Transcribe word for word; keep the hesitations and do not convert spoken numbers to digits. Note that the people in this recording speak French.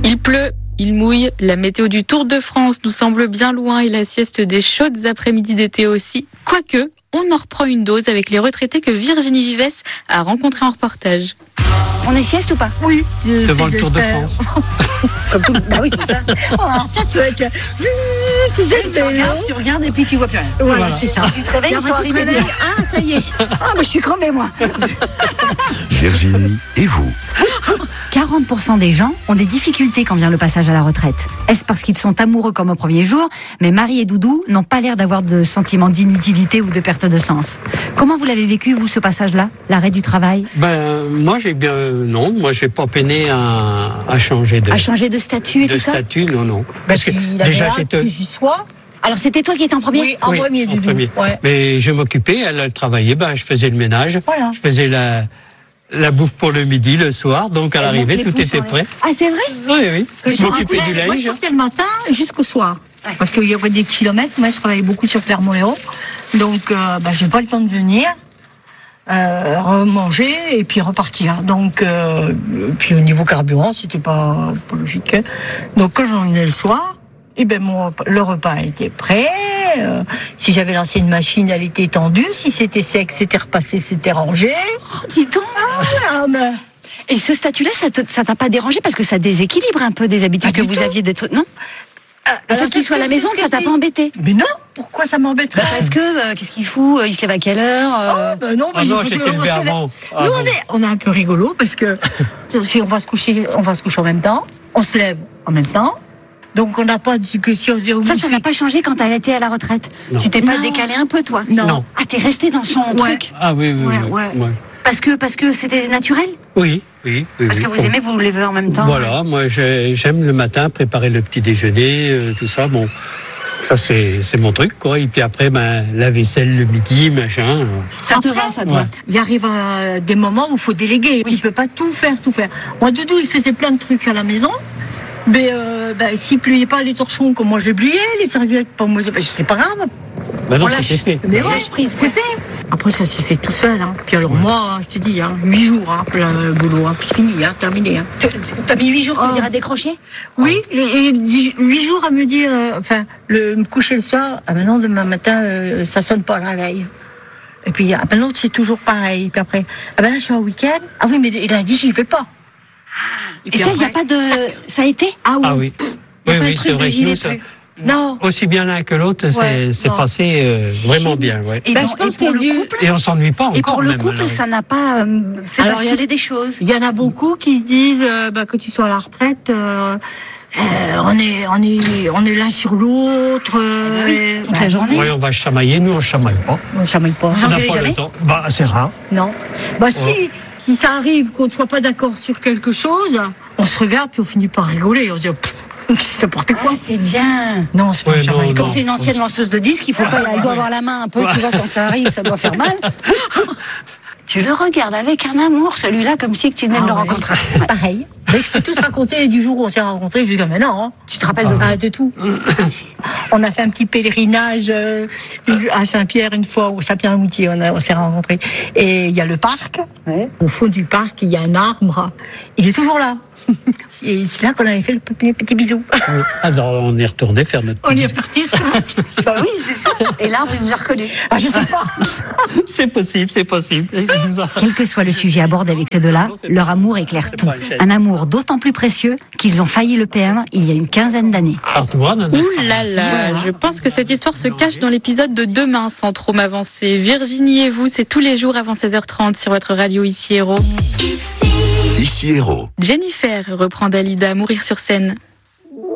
Il pleut, il mouille, la météo du Tour de France nous semble bien loin et la sieste des chaudes après-midi d'été aussi. Quoique, on en reprend une dose avec les retraités que Virginie Vives a rencontrés en reportage. On est sieste ou pas? Oui. Devant le Tour de France. Comme tout le... Bah oui, c'est ça. Voilà, ça c'est vrai que... Tu sais, tu regardes, tu regardes et puis tu vois plus rien. Voilà, Voilà. c'est ça. Tu te réveilles, ils sont arrivés. Ah, ça y est. Ah, mais je suis cramée, moi. Virginie et vous. quarante pour cent des gens ont des difficultés quand vient le passage à la retraite. Est-ce parce qu'ils sont amoureux comme au premier jour? Mais Marie et Doudou n'ont pas l'air d'avoir de sentiment d'inutilité ou de perte de sens. Comment vous l'avez vécu, vous, ce passage-là? L'arrêt du travail? Ben, moi, j'ai bien. Non, moi, j'ai pas peiné à, à changer de. À changer de statut et de tout ça? statut, non, non. Parce que déjà, j'étais. que j'y sois. Alors, c'était toi qui étais en premier? Oui, en Oui, premier, en Doudou. premier. Ouais. Mais je m'occupais, elle, elle travaillait, ben, je faisais le ménage. Voilà. Je faisais la, la bouffe pour le midi, le soir, donc à Elle l'arrivée, monte les tout pouces était en prêt. l'air. Ah, c'est vrai? Oui, oui. Que Je je m'occupais rencontrais- du Moi, je linge. partais le matin jusqu'au soir. Ouais. Parce qu'il y avait des kilomètres. Moi, je travaillais beaucoup sur Clermont-Lérault. Donc, euh, bah, j'ai pas le temps de venir. Euh, remanger et puis repartir. Donc, euh, puis au niveau carburant, c'était pas, pas logique. Donc, quand j'en venais le soir, et ben mon repas- le repas était prêt. Euh, si j'avais lancé une machine, elle était tendue. Si c'était sec, c'était repassé, c'était rangé. Oh, dis donc. Ah, mais... Et ce statut-là, ça te- ça t'a pas dérangé parce que ça déséquilibre un peu des habitudes Pas que du vous tout. aviez d'être. Non? Le alors, fait qu'il c'est soit à la ce que- maison, c'est ce ça que t'a je pas dis. embêté? Mais non, pourquoi ça m'embêterait? Parce que, euh, qu'est-ce qu'il fout? Il se lève à quelle heure? euh, Oh, ben non, Ah mais non, il faut j'étais se- on levé se lève- avant. Nous, Ah on bon. est, on est un peu rigolo parce que si on va se coucher, on va se coucher en même temps, on se lève en même temps. Donc, on n'a pas de que si on se dit, oui, Ça, ça il n'a fait- pas changé quand elle était à la retraite. Non. Tu t'es pas Non. décalé un peu, toi? Non. Non. Ah, t'es resté dans son Ouais. truc. Ah oui, oui, Ouais, oui. ouais. ouais. Parce que, parce que c'était naturel? Oui, oui, oui. Parce oui. que vous Bon. aimez vous lever en même temps? Voilà, moi j'ai- j'aime le matin préparer le petit déjeuner, euh, tout ça. Bon, ça c'est c'est mon truc, quoi. Et puis après, ben, la vaisselle le midi, machin. euh. Ça te Après, va, ça, toi? ouais. Il arrive à des moments où il faut déléguer. Il ne peut pas tout faire, tout faire. Moi, Doudou, il faisait plein de trucs à la maison. Mais euh, ben, s'il ne pliait pas les torchons comme moi j'ai plié, les serviettes, pas moi, ben, c'est pas grave. Ben non, On lâche. c'était fait. Mais On ouais, lâche prise, c'est ouais. fait. Après, ça s'est fait tout seul. Hein. Puis alors, moi, je te dis, hein, huit jours, hein, plein de boulot, hein, puis fini, hein, terminé. Hein. T'as mis huit jours, tu Oh. veux dire, à décrocher? Oui, et, et dix- huit jours à me dire, euh, enfin, le, me coucher le soir, ah ben non, demain matin, euh, ça sonne pas le réveil. Et puis, ah ben non, c'est toujours pareil. Puis après, ah ben là, je suis en week-end. Ah oui, mais lundi, j'y vais pas. Et puis ça, il n'y a après- pas de. Ça a été? Ah oui. Ah oui. Y a Oui, pas oui, le truc c'est de vrai que j'y vais nous, ça- plus. Non. aussi bien l'un que l'autre, c'est Ouais, c'est non. passé euh, C'est vraiment génial. bien. Ouais. Et, Ben, dans- je pense et pour que le du- couple, Et on s'ennuie pas encore. et pour le même, couple, alors. ça n'a pas euh, fait Alors, il y a- basculer des choses. Il y en a beaucoup qui se disent, euh, bah, quand ils sont à la retraite, euh, euh, on est, on est, on est l'un sur l'autre. euh, Oui, et- toute la journée. Oui, on va chamailler, nous on chamaille pas. On ne chamaille pas. Vous On n'a engueulez pas jamais? le temps. Bah, c'est rare. Non. Bah, si, Ouais. si ça arrive qu'on ne soit pas d'accord sur quelque chose, on se regarde puis on finit par rigoler. On se dit, pff, c'est n'importe quoi. Ah, c'est bien. Non, on se fait Ouais, un chamaille. non, Comme non. c'est une ancienne lanceuse de disques, il faut pas, elle doit avoir la main un peu, tu vois, quand ça arrive, ça doit faire mal. Tu le regardes avec un amour, celui-là, comme si que tu venais de Ah le ouais. rencontrer. Pareil. Mais je peux tout raconter du jour où on s'est rencontrés. Je dis, mais non. Hein. Tu te rappelles de Ah, de tout. On a fait un petit pèlerinage euh, à Saint-Pierre une fois, au Saint-Pierre-Moutier, on, a- on s'est rencontrés. Et il y a le parc. Ouais. Au fond du parc, il y a un arbre. Il est toujours là. Et c'est là qu'on avait fait le petit, petit bisou. Alors on est retourné faire notre. On y petit est parti. Bah oui, c'est ça. Et l'arbre, il vous a reconnu. Ah, je sais pas. bisou. C'est possible, c'est possible. Il nous a- Quel que soit le sujet abordé avec ces deux-là, leur amour éclaire tout. Un amour d'autant plus précieux qu'ils ont failli le perdre il y a une quinzaine d'années. Alors, tu vois, notre Ouh là pharmacie, là, je pense que cette histoire se cache dans l'épisode de demain sans trop m'avancer. Virginie et vous, c'est tous les jours avant seize heures trente sur votre radio Ici Héros. Ici Héros. Jennifer reprend Dalida, Mourir sur scène.